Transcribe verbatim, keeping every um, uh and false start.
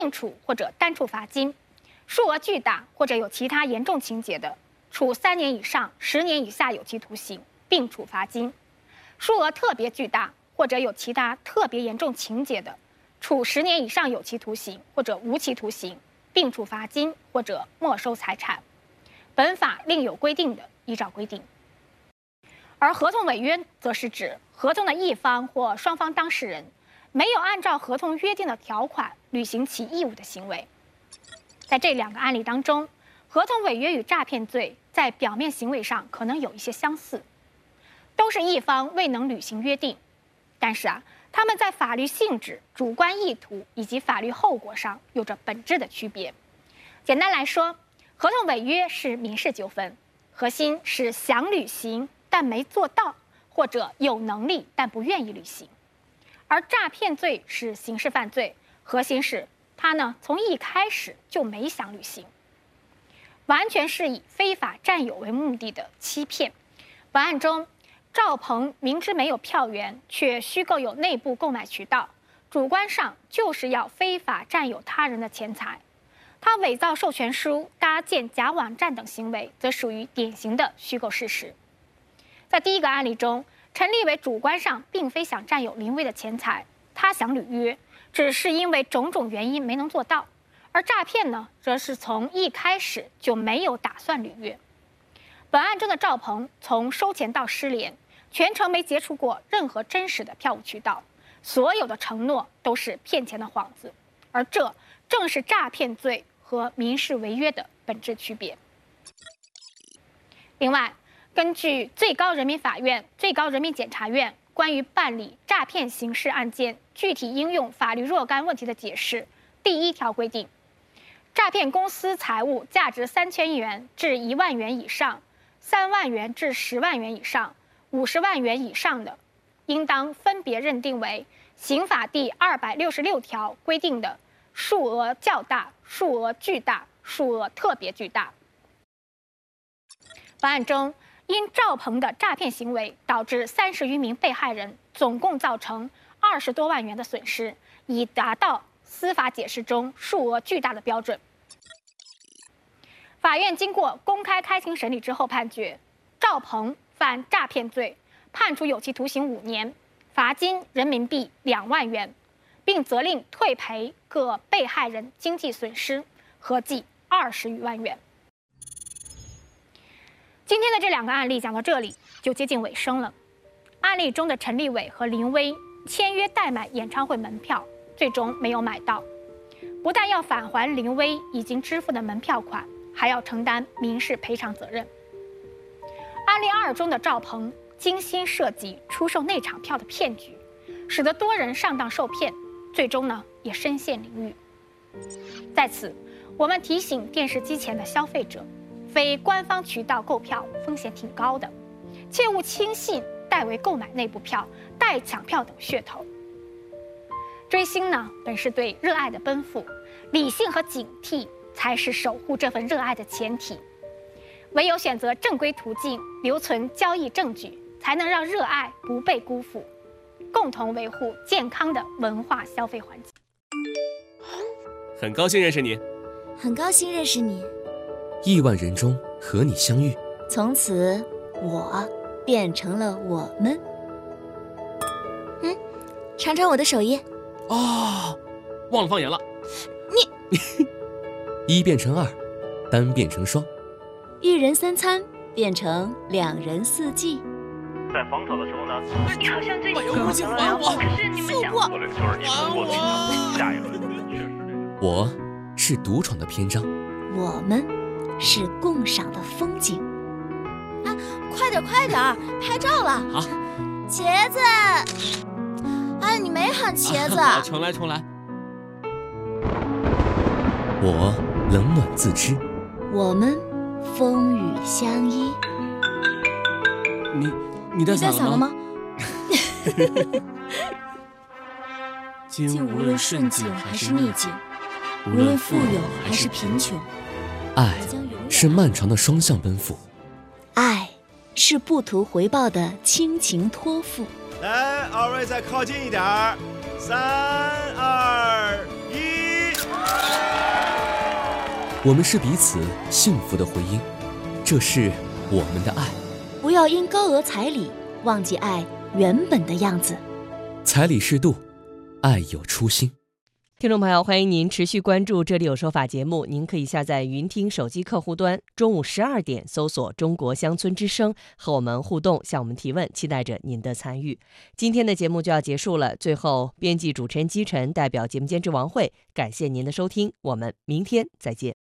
并处或者单处罚金；数额巨大或者有其他严重情节的，处三年以上十年以下有期徒刑，并处罚金；数额特别巨大或者有其他特别严重情节的，处十年以上有期徒刑或者无期徒刑，并处罚金或者没收财产。本法另有规定的，依照规定。而合同违约则是指合同的一方或双方当事人没有按照合同约定的条款履行其义务的行为。在这两个案例当中，合同违约与诈骗罪在表面行为上可能有一些相似，都是一方未能履行约定，但是啊，他们在法律性质、主观意图以及法律后果上有着本质的区别。简单来说，合同违约是民事纠纷，核心是想履行但没做到，或者有能力但不愿意履行；而诈骗罪是刑事犯罪，核心是他呢从一开始就没想履行，完全是以非法占有为目的的欺骗。本案中，赵鹏明知没有票源，却虚构有内部购买渠道，主观上就是要非法占有他人的钱财。他伪造授权书、搭建假网站等行为，则属于典型的虚构事实。在第一个案例中，陈立伟主观上并非想占有林薇的钱财，他想履约，只是因为种种原因没能做到；而诈骗呢，则是从一开始就没有打算履约。本案中的赵鹏从收钱到失联，全程没接触过任何真实的票务渠道，所有的承诺都是骗钱的幌子，而这正是诈骗罪和民事违约的本质区别。另外，根据最高人民法院、最高人民检察院关于办理诈骗刑事案件具体应用法律若干问题的解释第一条规定，诈骗公司财物价值三千元至一万元以上、三万元至十万元以上、五十万元以上的，应当分别认定为刑法第二百六十六条规定的数额较大、数额巨大、数额特别巨大。本案中，因赵鹏的诈骗行为导致三十余名被害人总共造成二十多万元的损失，已达到司法解释中数额巨大的标准。法院经过公开开庭审理之后判决，赵鹏犯诈骗罪，判处有期徒刑五年，罚金人民币两万元，并责令退赔各被害人经济损失合计二十余万元。今天的这两个案例讲到这里就接近尾声了。案例中的陈立伟和林薇签约代买演唱会门票，最终没有买到，不但要返还林薇已经支付的门票款，还要承担民事赔偿责任。案例二中的赵鹏精心设计出售内场票的骗局，使得多人上当受骗，最终呢也身陷囹圄。在此，我们提醒电视机前的消费者，非官方渠道购票风险挺高的，切勿轻信代为购买内部票、代抢票等噱头。追星呢，本是对热爱的奔赴，理性和警惕才是守护这份热爱的前提。唯有选择正规途径，留存交易证据，才能让热爱不被辜负，共同维护健康的文化消费环境。 很高兴认识你， 很高兴认识你。 亿万人中和你相遇， 从此我变成了我们。嗯，尝尝我的手艺。 哦，忘了放盐了。 你一变成二，单变成双， 一人三餐变成两人四季。 在防守的时候呢， 你好像最近把游戏还我， 可是你们想过， 策略就是你通过技巧，下一轮确实这个。 我是独闯的篇章， 我们是共赏的风景。 啊，快点快点，拍照了！ 好， 茄子，哎，你没喊茄子。 啊、重来重来。 我冷暖自知， 我们风雨相依。 你你带伞了吗？ 今无论顺境还是逆境，无论富有还是贫穷， 爱是漫长的双向奔赴， 爱是不图回报的亲情托付。 来，二位再靠近一点儿，三二一。 我们是彼此幸福的回音，这是我们的爱。 不要因高额彩礼忘记爱原本的样子。 彩礼适度，爱有初心。 听众朋友，欢迎您持续关注《这里有说法》节目。您可以下载云听手机客户端，中午十二点搜索中国乡村之声，和我们互动，向我们提问，期待着您的参与。今天的节目就要结束了，最后编辑主持人姬晨代表节目监制王慧，感谢您的收听，我们明天再见。